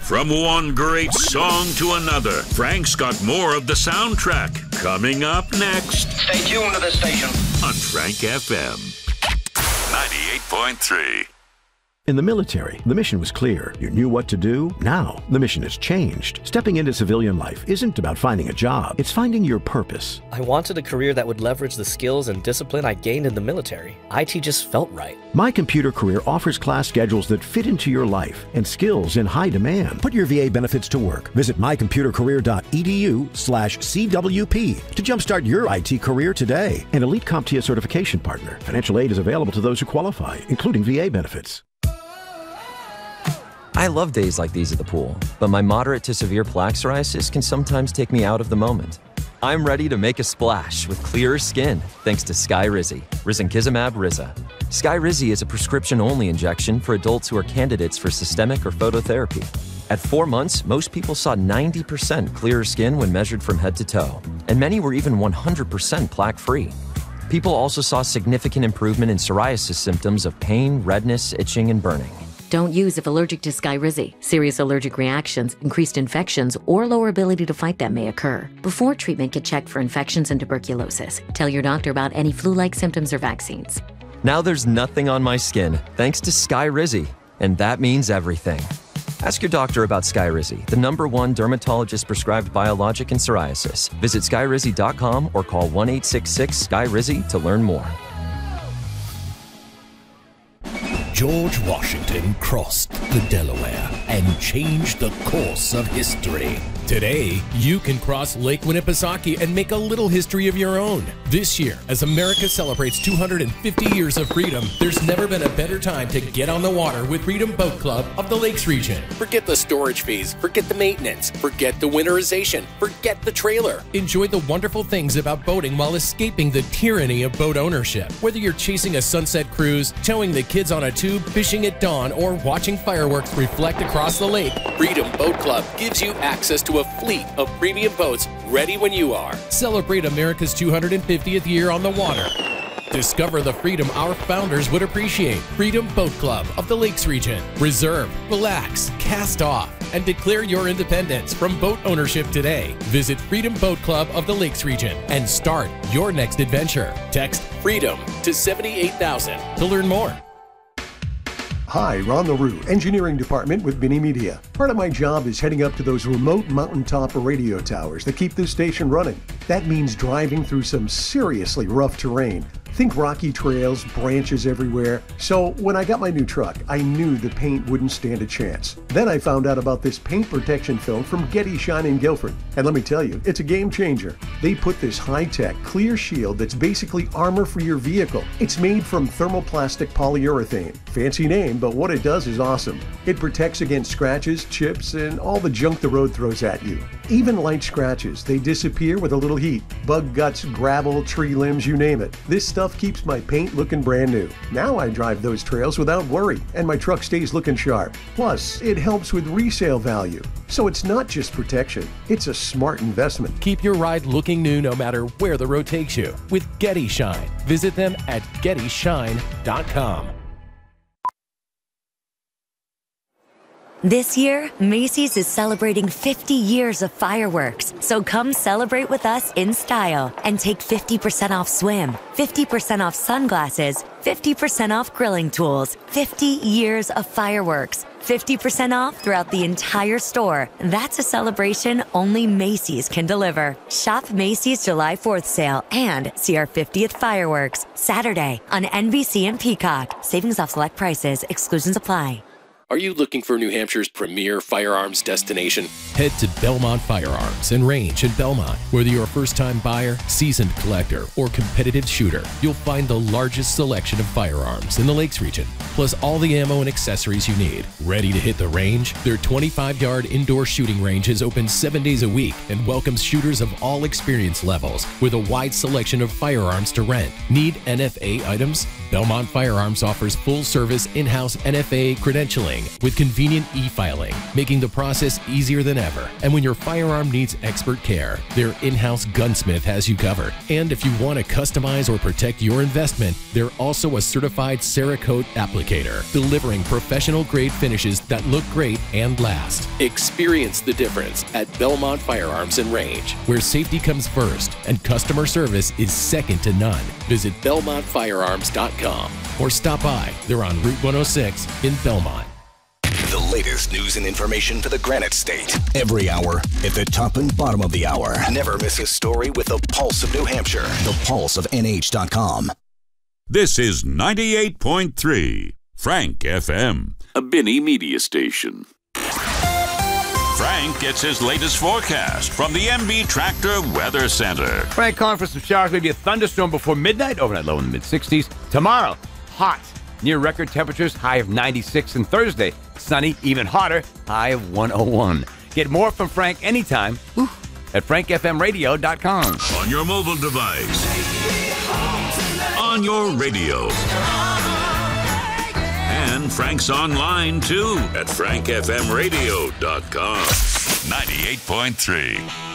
From one great song to another, Frank's got more of the soundtrack coming up next. Stay tuned to this station on Frank FM 98.3. In the military, the mission was clear. You knew what to do. Now, the mission has changed. Stepping into civilian life isn't about finding a job. It's finding your purpose. I wanted a career that would leverage the skills and discipline I gained in the military. IT just felt right. My Computer Career offers class schedules that fit into your life and skills in high demand. Put your VA benefits to work. Visit mycomputercareer.edu/CWP to jumpstart your IT career today. An elite CompTIA certification partner. Financial aid is available to those who qualify, including VA benefits. I love days like these at the pool, but my moderate to severe plaque psoriasis can sometimes take me out of the moment. I'm ready to make a splash with clearer skin thanks to Skyrizi, risankizumab Riza. Skyrizi is a prescription-only injection for adults who are candidates for systemic or phototherapy. At 4 months, most people saw 90% clearer skin when measured from head to toe, and many were even 100% plaque-free. People also saw significant improvement in psoriasis symptoms of pain, redness, itching, and burning. Don't use if allergic to Skyrizi. Serious allergic reactions, increased infections, or lower ability to fight them may occur. Before treatment, get checked for infections and tuberculosis. Tell your doctor about any flu-like symptoms or vaccines. Now there's nothing on my skin thanks to Skyrizi, and that means everything. Ask your doctor about Skyrizi, the #1 dermatologist-prescribed biologic in psoriasis. Visit Skyrizi.com or call 1-866-SKYRIZI to learn more. George Washington crossed the Delaware and changed the course of history. Today, you can cross Lake Winnipesaukee and make a little history of your own. This year, as America celebrates 250 years of freedom, there's never been a better time to get on the water with Freedom Boat Club of the Lakes region. Forget the storage fees, forget the maintenance, forget the winterization, forget the trailer. Enjoy the wonderful things about boating while escaping the tyranny of boat ownership. Whether you're chasing a sunset cruise, towing the kids on a tube, fishing at dawn, or watching fireworks reflect across the lake, Freedom Boat Club gives you access to a fleet of premium boats ready when you are. Celebrate America's 250th year on the water. Discover the freedom our founders would appreciate. Freedom Boat Club of the Lakes region. Reserve, relax, cast off, and declare your independence from boat ownership today. Visit Freedom Boat Club of the Lakes region and start your next adventure. Text FREEDOM to 78,000 to learn more. Hi, Ron LaRue, Engineering Department with Mini Media. Part of my job is heading up to those remote mountaintop radio towers that keep this station running. That means driving through some seriously rough terrain. Think rocky trails, branches everywhere. So when I got my new truck, I knew the paint wouldn't stand a chance. Then I found out about this paint protection film from Getty Shine in Guilford. And let me tell you, it's a game changer. They put this high-tech clear shield that's basically armor for your vehicle. It's made from thermoplastic polyurethane. Fancy name, but what it does is awesome. It protects against scratches, chips, and all the junk the road throws at you. Even light scratches, they disappear with a little heat. Bug guts, gravel, tree limbs, you name it. This stuff keeps my paint looking brand new. Now I drive those trails without worry, and my truck stays looking sharp. Plus, it helps with resale value. So it's not just protection, it's a smart investment. Keep your ride looking new no matter where the road takes you with Getty Shine. Visit them at GettyShine.com. This year, Macy's is celebrating 50 years of fireworks. So come celebrate with us in style and take 50% off swim, 50% off sunglasses, 50% off grilling tools, 50 years of fireworks, 50% off throughout the entire store. That's a celebration only Macy's can deliver. Shop Macy's July 4th sale and see our 50th fireworks Saturday on NBC and Peacock. Savings off select prices. Exclusions apply. Are you looking for New Hampshire's premier firearms destination? Head to Belmont Firearms and Range in Belmont. Whether you're a first-time buyer, seasoned collector, or competitive shooter, you'll find the largest selection of firearms in the Lakes region, plus all the ammo and accessories you need. Ready to hit the range? Their 25-yard indoor shooting range is open 7 days a week and welcomes shooters of all experience levels with a wide selection of firearms to rent. Need NFA items? Belmont Firearms offers full-service in-house NFA credentialing with convenient e-filing, making the process easier than ever. ever. And when your firearm needs expert care, their in-house gunsmith has you covered. And if you want to customize or protect your investment, they're also a certified Cerakote applicator, delivering professional-grade finishes that look great and last. Experience the difference at Belmont Firearms and Range, where safety comes first and customer service is second to none. Visit BelmontFirearms.com or stop by. They're on Route 106 in Belmont. The latest news and information for the Granite State. Every hour at the top and bottom of the hour. Never miss a story with the Pulse of New Hampshire. The Pulse of NH.com. This is 98.3 Frank FM, a Binney media station. Frank gets his latest forecast from the MB Tractor Weather Center. Frank calling for some showers, maybe a thunderstorm before midnight. Overnight low in the mid-60s. Tomorrow, hot. Near record temperatures, high of 96. And Thursday, sunny, even hotter, high of 101. Get more from Frank anytime at frankfmradio.com. On your mobile device. On your radio. And Frank's online, too, at frankfmradio.com. 98.3.